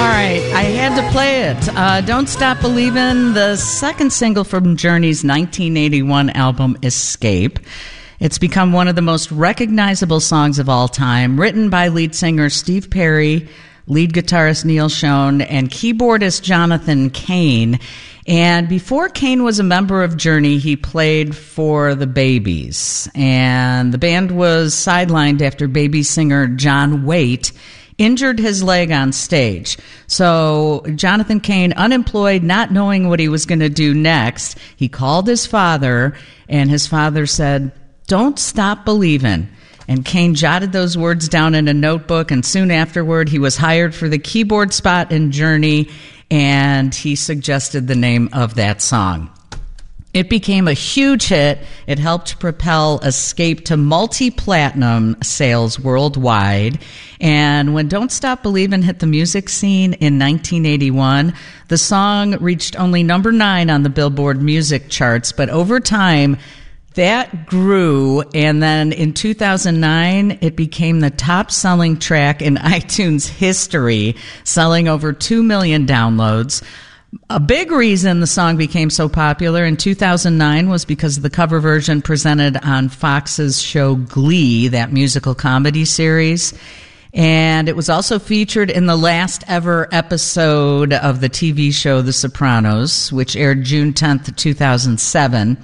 right, I had to play it. Don't Stop Believin', the second single from Journey's 1981 album Escape. It's become one of the most recognizable songs of all time, written by lead singer Steve Perry, lead guitarist Neil Schon, and keyboardist Jonathan Cain. And before Cain was a member of Journey, he played for the Babies. And the band was sidelined after Baby singer John Waite injured his leg on stage. So Jonathan Cain, unemployed, not knowing what he was going to do next, he called his father, and his father said, "Don't stop believing." And Cain jotted those words down in a notebook, and soon afterward he was hired for the keyboard spot in Journey, and he suggested the name of that song. It became a huge hit. It helped propel Escape to multi-platinum sales worldwide. And when Don't Stop Believin' hit the music scene in 1981, the song reached only number 9 on the Billboard music charts. But over time, that grew, and then in 2009, it became the top-selling track in iTunes history, selling over 2 million downloads. A big reason the song became so popular in 2009 was because of the cover version presented on Fox's show Glee, that musical comedy series. And it was also featured in the last ever episode of the TV show The Sopranos, which aired June 10th, 2007.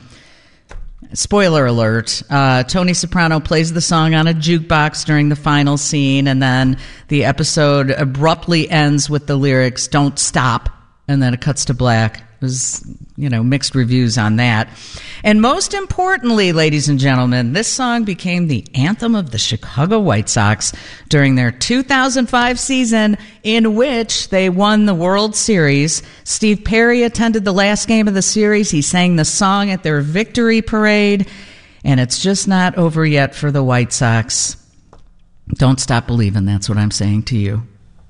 Spoiler alert, Tony Soprano plays the song on a jukebox during the final scene, and then the episode abruptly ends with the lyrics, "Don't stop," and then it cuts to black. It was, mixed reviews on that. And most importantly, ladies and gentlemen, this song became the anthem of the Chicago White Sox during their 2005 season, in which they won the World Series. Steve Perry attended the last game of the series. He sang the song at their victory parade, and it's just not over yet for the White Sox. Don't stop believing. That's what I'm saying to you.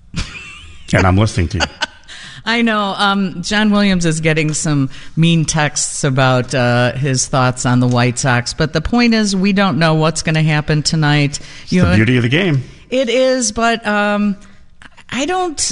And I'm listening to you. I know. John Williams is getting some mean texts about his thoughts on the White Sox. But the point is, we don't know what's going to happen tonight. It's the beauty of the game. It is, but I don't...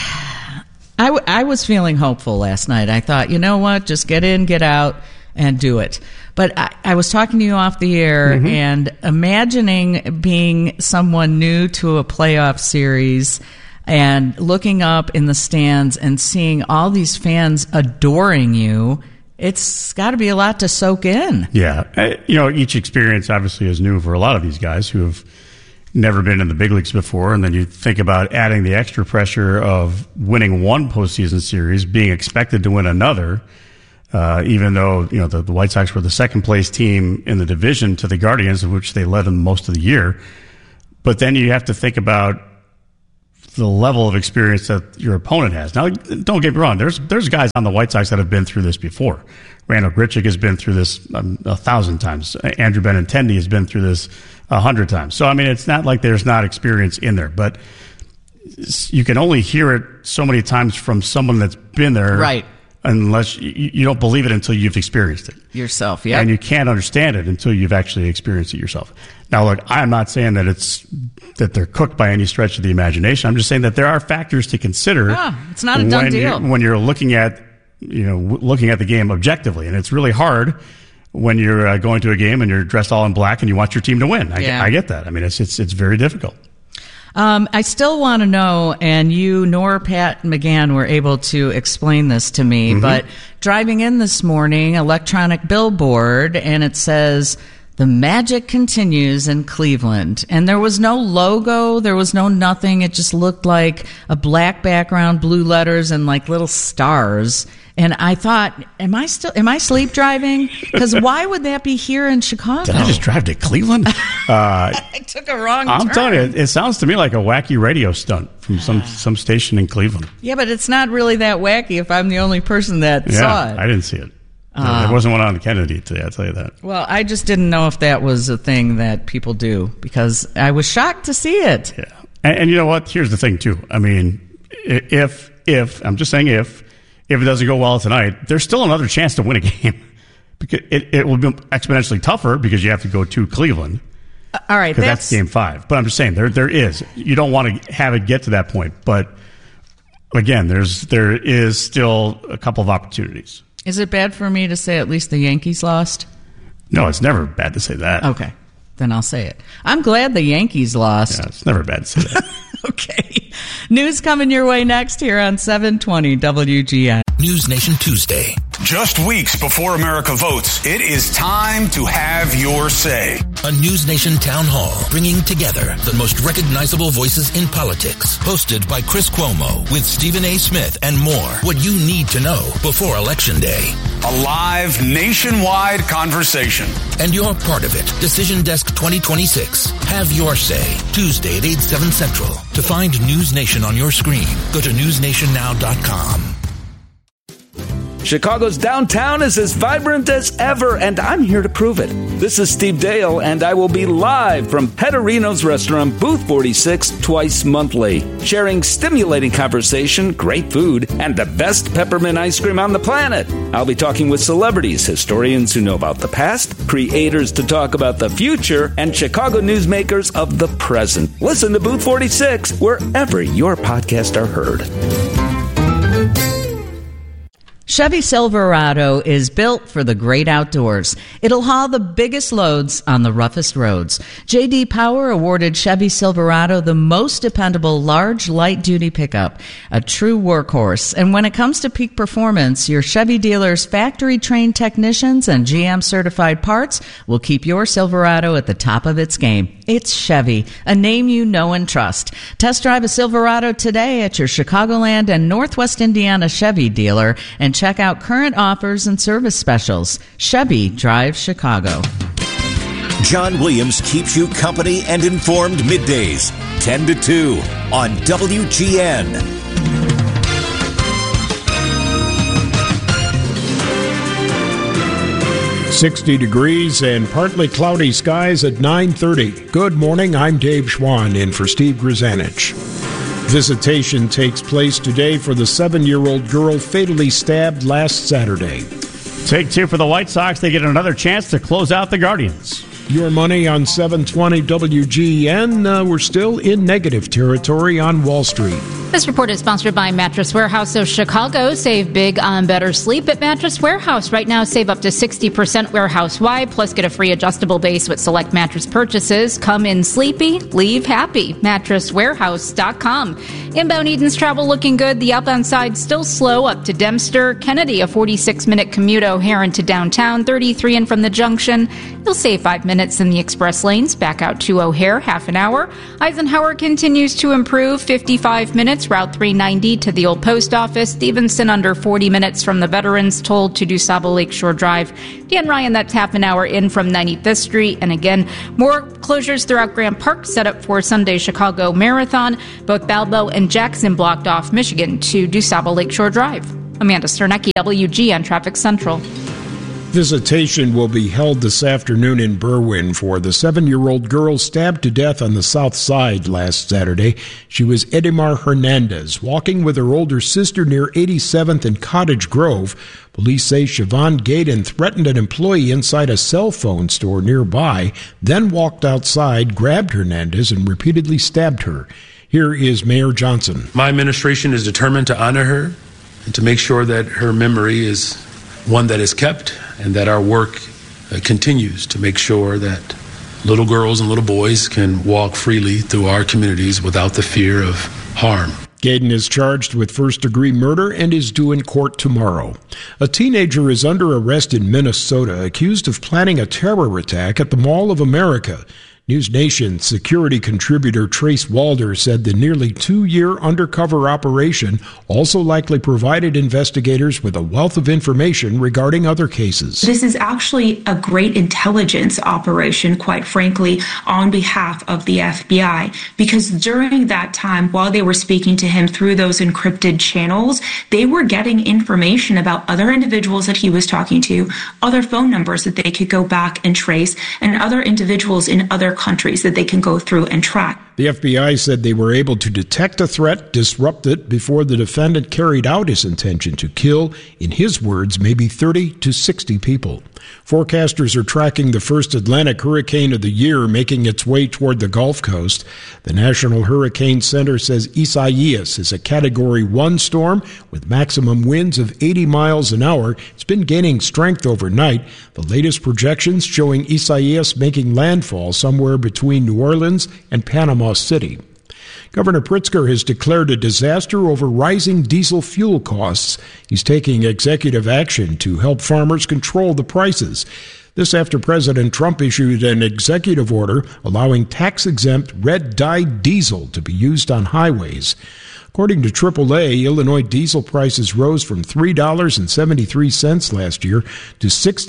I was feeling hopeful last night. I thought, you know what? Just get in, get out, and do it. But I was talking to you off the air, and imagining being someone new to a playoff series and looking up in the stands and seeing all these fans adoring you, it's got to be a lot to soak in. Yeah. Each experience obviously is new for a lot of these guys who have never been in the big leagues before. And then you think about adding the extra pressure of winning one postseason series, being expected to win another, even though, the White Sox were the second place team in the division to the Guardians, of which they led them most of the year. But then you have to think about the level of experience that your opponent has. Now, don't get me wrong. There's guys on the White Sox that have been through this before. Randall Grichuk has been through this 1,000 times. Andrew Benintendi has been through this 100 times. So, it's not like there's not experience in there. But you can only hear it so many times from someone that's been there. Right. Unless you don't believe it until you've experienced it. Yourself, yeah. And you can't understand it until you've actually experienced it yourself. Now, look, I'm not saying that they're cooked by any stretch of the imagination. I'm just saying that there are factors to consider. It's not a done deal. When you're looking at the game objectively. And it's really hard when you're going to a game and you're dressed all in black and you want your team to win. I get that. It's very difficult. I still want to know, and you nor Pat McGann were able to explain this to me, but driving in this morning, electronic billboard, and it says, "The magic continues in Cleveland." And there was no logo, there was no nothing. It just looked like a black background, blue letters, and like little stars. And I thought, am I sleep driving? Because why would that be here in Chicago? Did I just drive to Cleveland? I took a wrong turn. I'm telling you, it sounds to me like a wacky radio stunt from some station in Cleveland. Yeah, but it's not really that wacky if I'm the only person that saw it. I didn't see it. There wasn't one on Kennedy today, I'll tell you that. Well, I just didn't know if that was a thing that people do, because I was shocked to see it. Yeah. And you know what? Here's the thing, too. If I'm just saying if it doesn't go well tonight, there's still another chance to win a game. Because it will be exponentially tougher because you have to go to Cleveland. All right. That's game 5. But I'm just saying, there is. You don't want to have it get to that point. But again, there is still a couple of opportunities. Is it bad for me to say at least the Yankees lost? No, it's never bad to say that. Okay, then I'll say it. I'm glad the Yankees lost. Yeah, it's never bad to say that. Okay. News coming your way next here on 720 WGN. News Nation Tuesday. Just weeks before America votes, it is time to have your say. A News Nation town hall bringing together the most recognizable voices in politics. Hosted by Chris Cuomo with Stephen A. Smith and more. What you need to know before Election Day. A live nationwide conversation. And you're part of it. Decision Desk 2026. Have your say. Tuesday at 8, 7 Central. To find News Nation on your screen, go to newsnationnow.com. Chicago's downtown is as vibrant as ever, and I'm here to prove it. This is Steve Dale, and I will be live from Pedorino's restaurant, Booth 46, twice monthly, sharing stimulating conversation, great food, and the best peppermint ice cream on the planet. I'll be talking with celebrities, historians who know about the past, creators to talk about the future, and Chicago newsmakers of the present. Listen to Booth 46 wherever your podcasts are heard. Chevy Silverado is built for the great outdoors. It'll haul the biggest loads on the roughest roads. J.D. Power awarded Chevy Silverado the most dependable large light-duty pickup, a true workhorse. And when it comes to peak performance, your Chevy dealer's factory-trained technicians and GM-certified parts will keep your Silverado at the top of its game. It's Chevy, a name you know and trust. Test drive a Silverado today at your Chicagoland and Northwest Indiana Chevy dealer and check out current offers and service specials. Chevy drives Chicago. John Williams keeps you company and informed middays, 10 to 2 on WGN. 60 degrees and partly cloudy skies at 9:30. Good morning, I'm Dave Schwann in for Steve Grzanich. Visitation takes place today for the 7-year-old girl fatally stabbed last Saturday. Take 2 for the White Sox. They get another chance to close out the Guardians. Your money on 720 WGN. We're still in negative territory on Wall Street. This report is sponsored by Mattress Warehouse of Chicago. Save big on better sleep at Mattress Warehouse. Right now, save up to 60% warehouse-wide, plus get a free adjustable base with select mattress purchases. Come in sleepy, leave happy. MattressWarehouse.com. Inbound Eden's travel looking good. The outbound side still slow up to Dempster. Kennedy, a 46-minute commute O'Hare into downtown. 33 in from the junction. You'll save 5 minutes in the express lanes. Back out to O'Hare, half an hour. Eisenhower continues to improve. 55 minutes. Route 390 to the old post office. Stevenson under 40 minutes from the Veterans Toll to DuSable Lakeshore Drive. Dan Ryan, that's half an hour in from 95th Street. And again, more closures throughout Grant Park set up for Sunday Chicago Marathon. Both Balbo and Jackson blocked off Michigan to DuSable Lakeshore Drive. Amanda Sternecki, WGN Traffic Central. Visitation will be held this afternoon in Berwyn for the 7-year-old girl stabbed to death on the south side last Saturday. She was Edimar Hernandez, walking with her older sister near 87th and Cottage Grove. Police say Siobhan Gaydon threatened an employee inside a cell phone store nearby, then walked outside, grabbed Hernandez, and repeatedly stabbed her. Here is Mayor Johnson. My administration is determined to honor her and to make sure that her memory is one that is kept, and that our work continues to make sure that little girls and little boys can walk freely through our communities without the fear of harm. Gaydon is charged with first-degree murder and is due in court tomorrow. A teenager is under arrest in Minnesota accused of planning a terror attack at the Mall of America. News Nation security contributor Trace Walder said the nearly 2-year undercover operation also likely provided investigators with a wealth of information regarding other cases. This is actually a great intelligence operation, quite frankly, on behalf of the FBI, because during that time, while they were speaking to him through those encrypted channels, they were getting information about other individuals that he was talking to, other phone numbers that they could go back and trace, and other individuals in other countries that they can go through and track. The FBI said they were able to detect a threat, disrupt it before the defendant carried out his intention to kill, in his words, maybe 30 to 60 people. Forecasters are tracking the first Atlantic hurricane of the year making its way toward the Gulf Coast. The National Hurricane Center says Isaias is a Category 1 storm with maximum winds of 80 miles an hour. It's been gaining strength overnight. The latest projections showing Isaias making landfall somewhere between New Orleans and Panama City. Governor Pritzker has declared a disaster over rising diesel fuel costs. He's taking executive action to help farmers control the prices. This after President Trump issued an executive order allowing tax-exempt red-dyed diesel to be used on highways. According to AAA, Illinois diesel prices rose from $3.73 last year to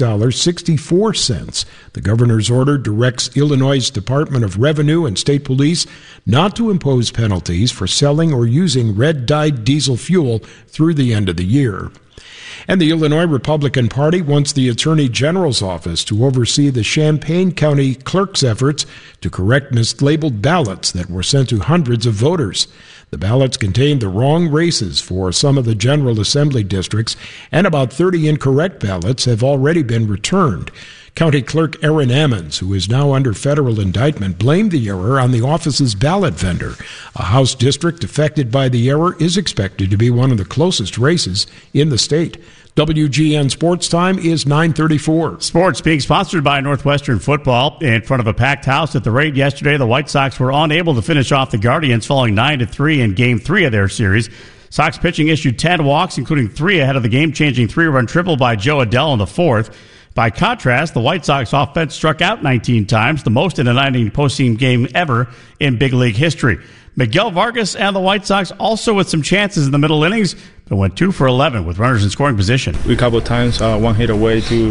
$6.64. The governor's order directs Illinois' Department of Revenue and state police not to impose penalties for selling or using red-dyed diesel fuel through the end of the year. And the Illinois Republican Party wants the Attorney General's office to oversee the Champaign County clerk's efforts to correct mislabeled ballots that were sent to hundreds of voters. The ballots contained the wrong races for some of the General Assembly districts, and about 30 incorrect ballots have already been returned. County Clerk Aaron Ammons, who is now under federal indictment, blamed the error on the office's ballot vendor. A House district affected by the error is expected to be one of the closest races in the state. WGN Sports Time is 9:34. Sports being sponsored by Northwestern Football. In front of a packed house at the Rate yesterday, the White Sox were unable to finish off the Guardians, falling 9-3 in Game 3 of their series. Sox pitching issued 10 walks, including 3 ahead of the game-changing 3-run triple by Joe Adell in the 4th. By contrast, the White Sox offense struck out 19 times, the most in a 9-inning postseason game ever in big league history. Miguel Vargas and the White Sox also with some chances in the middle innings, but went 2 for 11 with runners in scoring position. We a couple of times one hit away to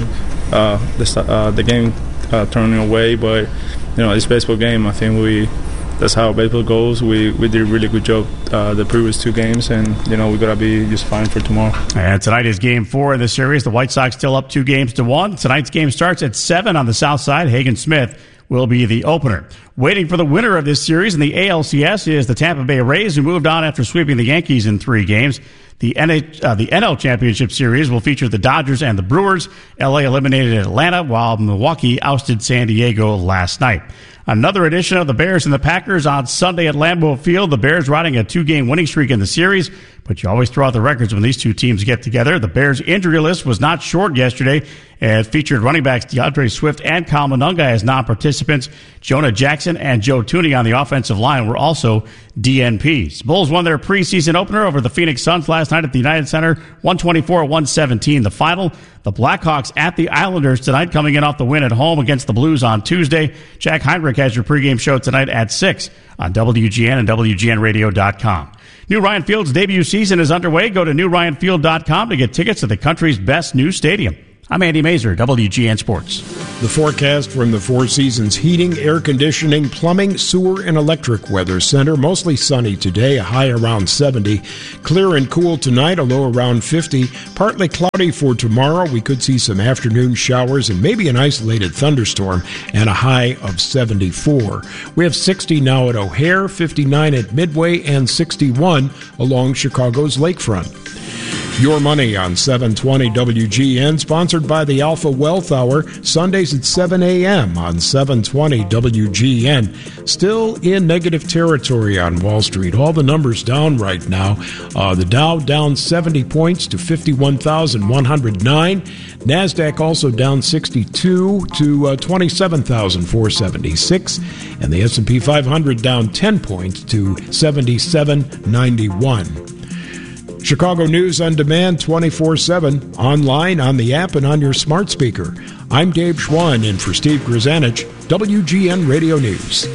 the game turning away, but this baseball game, I think that's how baseball goes. We did a really good job the previous 2 games, and we gotta be just fine for tomorrow. And tonight is Game 4 in the series. The White Sox still up 2-1. Tonight's game starts at 7 on the south side. Hagen Smith will be the opener. Waiting for the winner of this series in the ALCS is the Tampa Bay Rays, who moved on after sweeping the Yankees in 3 games. The NL Championship Series will feature the Dodgers and the Brewers. LA eliminated Atlanta, while Milwaukee ousted San Diego last night. Another edition of the Bears and the Packers on Sunday at Lambeau Field. The Bears riding a 2-game winning streak in the series, but you always throw out the records when these two teams get together. The Bears' injury list was not short yesterday. It featured running backs DeAndre Swift and Kyle Monunga as non-participants. Jonah Jackson and Joe Thuney on the offensive line were also DNPs. Bulls won their preseason opener over the Phoenix Suns last night at the United Center, 124-117 the final. The Blackhawks at the Islanders tonight, coming in off the win at home against the Blues on Tuesday. Jack Heinrich has your pregame show tonight at 6 on WGN and WGNradio.com. New Ryan Field's debut season is underway. Go to newryanfield.com to get tickets to the country's best new stadium. I'm Andy Mazer, WGN Sports. The forecast from the Four Seasons Heating, Air Conditioning, Plumbing, Sewer, and Electric Weather Center. Mostly sunny today, a high around 70. Clear and cool tonight, a low around 50. Partly cloudy for tomorrow. We could see some afternoon showers and maybe an isolated thunderstorm, and a high of 74. We have 60 now at O'Hare, 59 at Midway, and 61 along Chicago's lakefront. Your Money on 720 WGN, sponsored by the Alpha Wealth Hour, Sundays at 7 a.m. on 720 WGN. Still in negative territory on Wall Street. All the numbers down right now. The Dow down 70 points to 51,109. NASDAQ also down 62 to 27,476. And the S&P 500 down 10 points to 7791. Chicago News on demand 24/7, online, on the app, and on your smart speaker. I'm Dave Schwann, in for Steve Grzanich, WGN Radio News.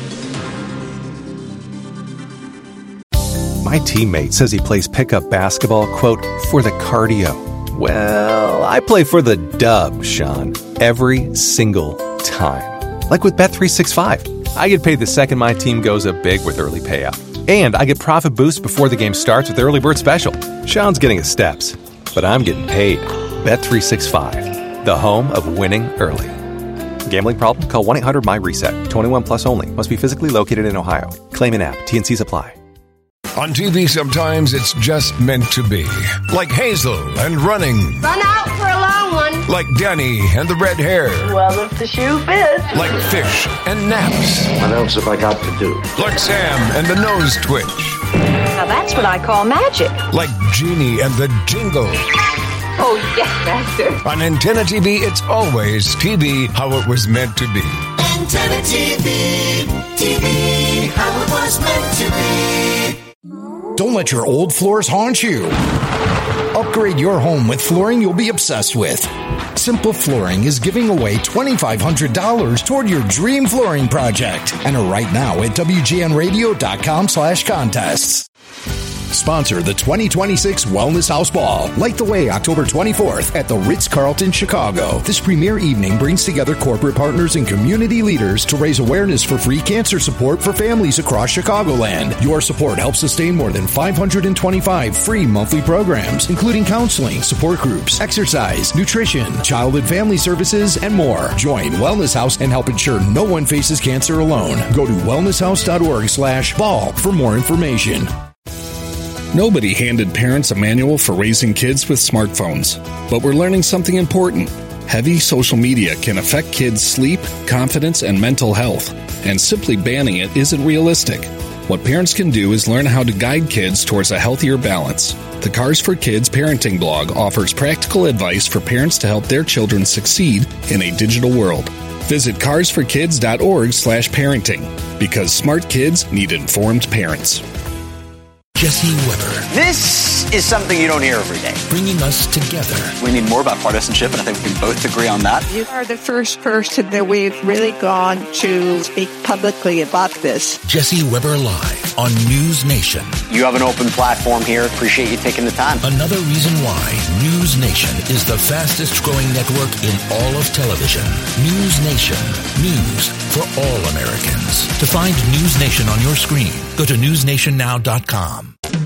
My teammate says he plays pickup basketball, quote, for the cardio. Well, I play for the dub, Sean, every single time. Like with Bet365. I get paid the second my team goes up big with early payout. And I get profit boost before the game starts with the Early Bird Special. Sean's getting his steps, but I'm getting paid. Bet365, the home of winning early. Gambling problem? Call 1-800-MY-RESET. 21 plus only. Must be physically located in Ohio. Claim an app. T&Cs apply. On TV, sometimes it's just meant to be. Like Hazel and running. Run out for a long one. Like Danny and the red hair. Well, if the shoe fits. Like fish and naps. What else have I got to do? Like Sam and the nose twitch. Now that's what I call magic. Like Genie and the jingle. Oh, yes, Master. On Antenna TV, it's always TV how it was meant to be. Antenna TV, TV how it was meant to be. Don't let your old floors haunt you. Upgrade your home with flooring you'll be obsessed with. Simple Flooring is giving away $2,500 toward your dream flooring project. Enter right now at WGNradio.com/contests. Sponsor the 2026 Wellness House Ball. Light the way October 24th at the Ritz-Carlton, Chicago. This premier evening brings together corporate partners and community leaders to raise awareness for free cancer support for families across Chicagoland. Your support helps sustain more than 525 free monthly programs, including counseling, support groups, exercise, nutrition, child and family services, and more. Join Wellness House and help ensure no one faces cancer alone. Go to wellnesshouse.org/ball for more information. Nobody handed parents a manual for raising kids with smartphones, but we're learning something important. Heavy social media can affect kids' sleep, confidence, and mental health, and simply banning it isn't realistic. What parents can do is learn how to guide kids towards a healthier balance. The Cars for Kids parenting blog offers practical advice for parents to help their children succeed in a digital world. Visit carsforkids.org/parenting, because smart kids need informed parents. Jesse Weber. This is something you don't hear every day. Bringing us together. We need more about partisanship, and I think we can both agree on that. You are the first person that we've really gone to speak publicly about this. Jesse Weber Live on News Nation. You have an open platform here. Appreciate you taking the time. Another reason why News Nation is the fastest growing network in all of television. News Nation. News for all Americans. To find News Nation on your screen, go to newsnationnow.com.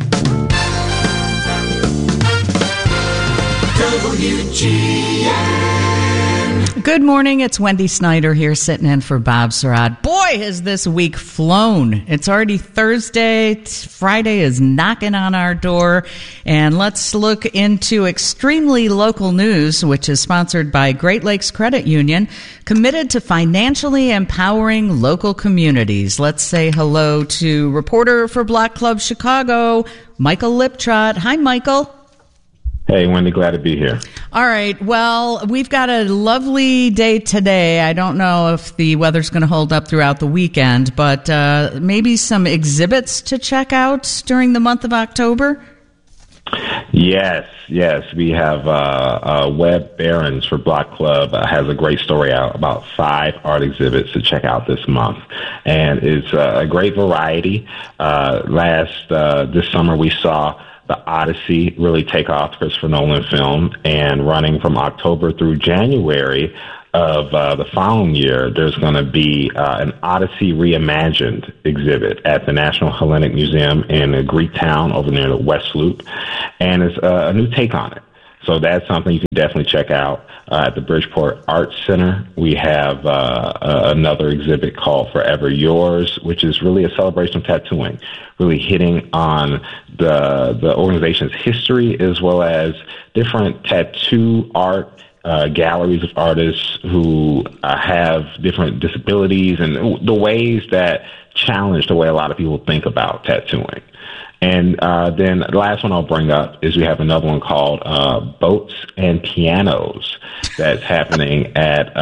WGN. Good morning. It's Wendy Snyder here sitting in for Bob Surratt. Boy, has this week flown. It's already Thursday. Friday is knocking on our door. And let's look into extremely local news, which is sponsored by Great Lakes Credit Union, committed to financially empowering local communities. Let's say hello to reporter for Block Club Chicago, Michael Liptrot. Hi, Michael. Hey, Wendy, glad to be here. All right. Well, we've got a lovely day today. I don't know if the weather's going to hold up throughout the weekend, but maybe some exhibits to check out during the month of October? Yes. We have Webb Behrens for Block Club has a great story out about 5 art exhibits to check out this month. And it's a great variety. This summer we saw The Odyssey really take off, Christopher Nolan film, and running from October through January of the following year, there's going to be an Odyssey Reimagined exhibit at the National Hellenic Museum in Greek Town over near the West Loop, and it's a new take on it. So that's something you can definitely check out at the Bridgeport Arts Center. We have another exhibit called Forever Yours, which is really a celebration of tattooing, really hitting on the organization's history as well as different tattoo art galleries of artists who have different disabilities and the ways that challenge the way a lot of people think about tattooing. And then the last one I'll bring up is we have another one called Boats and Pianos that's happening at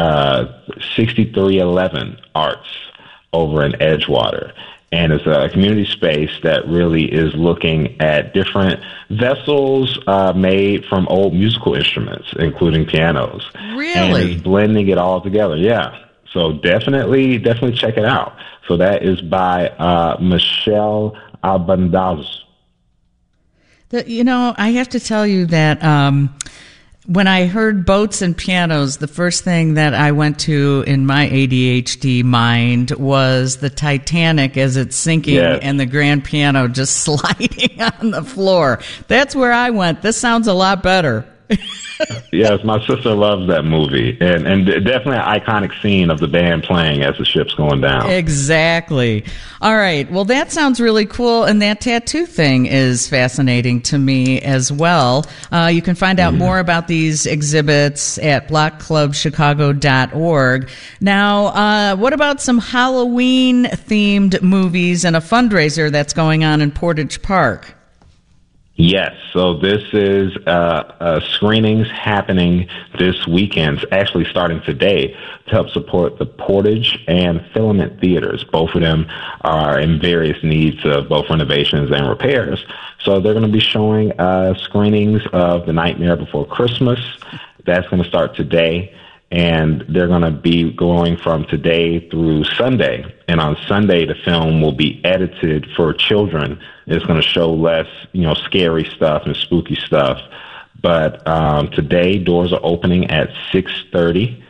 6311 Arts over in Edgewater. And it's a community space that really is looking at different vessels made from old musical instruments, including pianos. Really? And it's blending it all together, yeah. So definitely check it out. So that is by Michelle Albandaz. I have to tell you that when I heard boats and pianos, the first thing that I went to in my ADHD mind was the Titanic as it's sinking and the grand piano just sliding on the floor. That's where I went. This sounds a lot better. Yes, my sister loves that movie, and definitely an iconic scene of the band playing as the ship's going down. Exactly. All right. Well, that sounds really cool, and that tattoo thing is fascinating to me as well. You can find out more about these exhibits at blockclubchicago.org. Now, what about some Halloween-themed movies and a fundraiser that's going on in Portage Park? Yes, so this is screenings happening this weekend, actually starting today, to help support the Portage and Filament Theaters. Both of them are in various needs of both renovations and repairs. So they're going to be showing screenings of The Nightmare Before Christmas. That's going to start today. And they're going to be going from today through Sunday. And on Sunday, the film will be edited for children. It's going to show less, scary stuff and spooky stuff. But today, doors are opening at 6:30.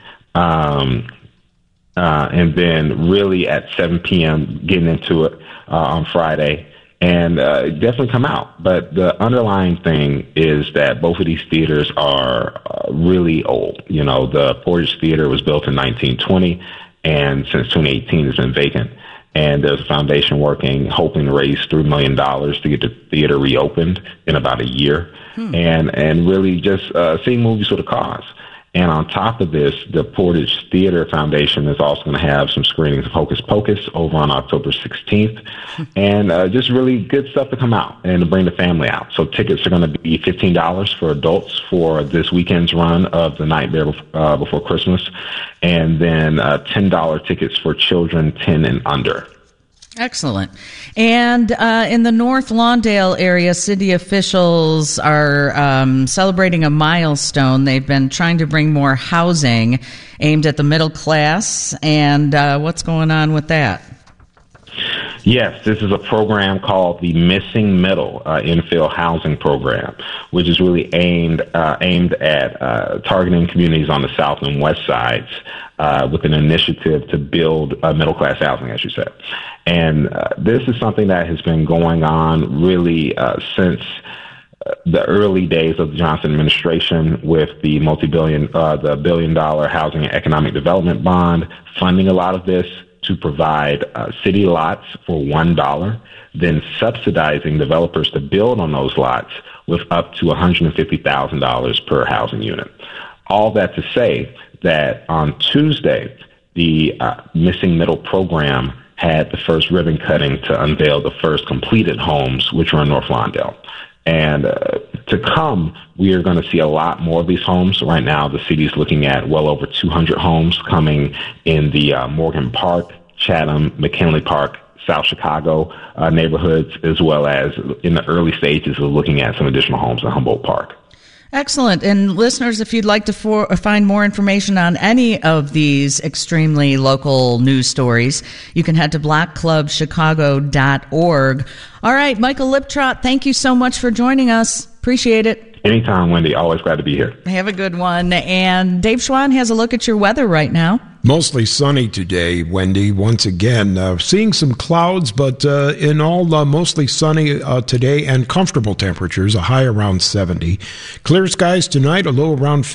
And then really at 7 p.m., getting into it on Friday. And definitely come out. But the underlying thing is that both of these theaters are really old. The Portage Theater was built in 1920, and since 2018 it's been vacant. And there's a foundation working, hoping to raise $3 million to get the theater reopened in about a year. And really just seeing movies with a cause. And on top of this, the Portage Theater Foundation is also going to have some screenings of Hocus Pocus over on October 16th. And just really good stuff to come out and to bring the family out. So tickets are going to be $15 for adults for this weekend's run of The Nightmare Before Christmas. And then $10 tickets for children 10 and under. Excellent. And in the North Lawndale area, city officials are celebrating a milestone. They've been trying to bring more housing aimed at the middle class. And what's going on with that? Yes, this is a program called the Missing Middle Infill Housing Program, which is really aimed at targeting communities on the south and west sides with an initiative to build middle-class housing, as you said. And this is something that has been going on really since the early days of the Johnson administration, with the the $1 billion Housing and Economic Development Bond, funding a lot of this to provide city lots for $1, then subsidizing developers to build on those lots with up to $150,000 per housing unit. All that to say that on Tuesday, the Missing Middle program had the first ribbon cutting to unveil the first completed homes, which were in North Lawndale. And to come, we are going to see a lot more of these homes. Right now, the city is looking at well over 200 homes coming in the Morgan Park, Chatham, McKinley Park, South Chicago neighborhoods, as well as in the early stages of looking at some additional homes in Humboldt Park. Excellent. And listeners, if you'd like to find more information on any of these extremely local news stories, you can head to blockclubchicago.org. All right, Michael Liptrot, thank you so much for joining us. Appreciate it. Anytime, Wendy. Always glad to be here. Have a good one. And Dave Schwann has a look at your weather right now. Mostly sunny today, Wendy, once again. Seeing some clouds, but in all, mostly sunny today and comfortable temperatures, a high around 70. Clear skies tonight, a low around